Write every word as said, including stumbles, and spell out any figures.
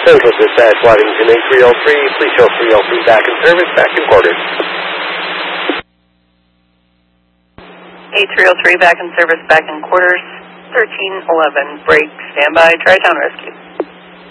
Central Dispatch, Waddington eight three oh three, please show three oh three back in service, back in quarters. eight three oh three back in service, back in quarters, thirteen eleven, break, standby, Tri-Town Rescue.